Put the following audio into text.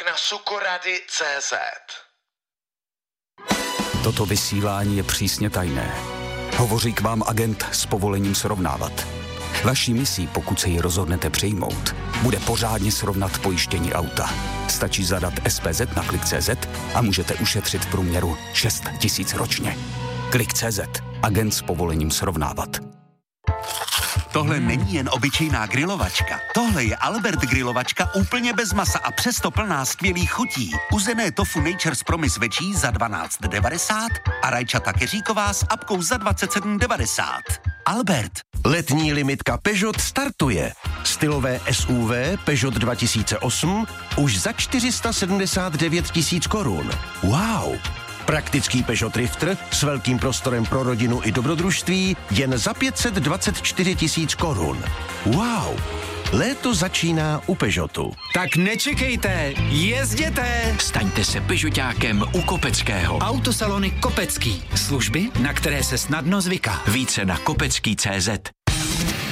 na sukorady.cz. Toto vysílání je přísně tajné. Hovoří k vám agent s povolením srovnávat. Vaší misí, pokud se ji rozhodnete přijmout, bude pořádně srovnat pojištění auta. Stačí zadat SPZ na Klik.cz a můžete ušetřit v průměru 6 000 ročně. Klik.cz. Agent s povolením srovnávat. Tohle není jen obyčejná grilovačka. Tohle je Albert grilovačka úplně bez masa a přesto plná skvělých chutí. Uzené tofu Nature's Promise večí za 12,90 a rajčata keříková s apkou za 27,90. Albert. Letní limitka Peugeot startuje. Stylové SUV Peugeot 2008 už za 479 000 korun. Wow! Praktický Peugeot Drifter s velkým prostorem pro rodinu i dobrodružství jen za 524 000 korun. Wow! Léto začíná u Peugeotu. Tak nečekejte, jezděte! Staňte se Peugeotákem u Kopeckého. Autosalony Kopecký. Služby, na které se snadno zvyká. Více na kopecký.cz.